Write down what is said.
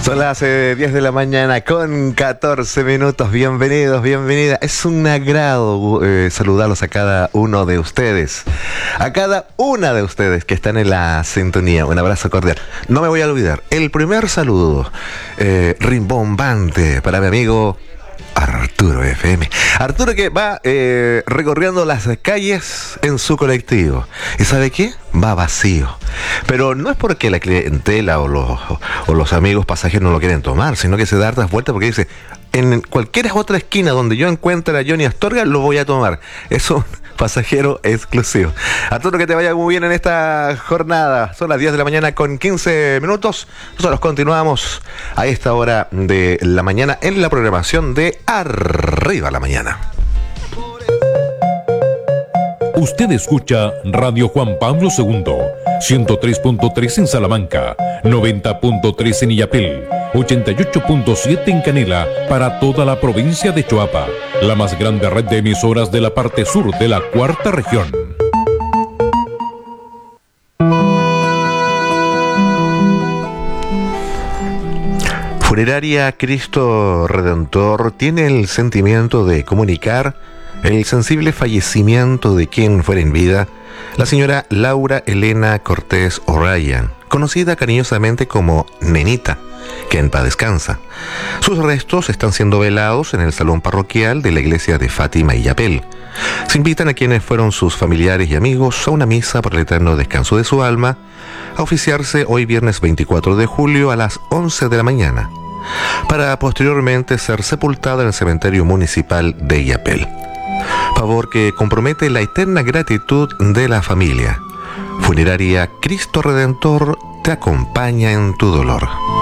Son las 10 de la mañana con 14 minutos. Bienvenidos, bienvenida. Es un agrado saludarlos a cada uno de ustedes, a cada una de ustedes que están en la sintonía. Un abrazo cordial. No me voy a olvidar, el primer saludo rimbombante para mi amigo Arturo FM. Arturo, que va recorriendo las calles en su colectivo. ¿Y sabe qué? Va vacío. Pero no es porque la clientela o los amigos pasajeros no lo quieren tomar, sino que se da hartas vueltas porque dice: en cualquier otra esquina donde yo encuentre a Johnny Astorga, lo voy a tomar. Es un pasajero exclusivo. Arturo, que te vaya muy bien en esta jornada. Son las 10 de la mañana con 15 minutos. Nosotros continuamos a esta hora de la mañana en la programación de Arriba la Mañana. Usted escucha Radio Juan Pablo II, 103.3 en Salamanca, 90.3 en Illapel, 88.7 en Canela, para toda la provincia de Choapa, la más grande red de emisoras de la parte sur de la cuarta región. Funeraria Cristo Redentor tiene el sentimiento de comunicar el sensible fallecimiento de quien fuera en vida, la señora Laura Elena Cortés O'Ryan, conocida cariñosamente como Nenita, que en paz descansa. Sus restos están siendo velados en el salón parroquial de la iglesia de Fátima y Illapel. Se invitan a quienes fueron sus familiares y amigos a una misa por el eterno descanso de su alma, a oficiarse hoy viernes 24 de julio a las 11 de la mañana, para posteriormente ser sepultada en el cementerio municipal de Illapel. Favor que compromete la eterna gratitud de la familia. Funeraria Cristo Redentor te acompaña en tu dolor.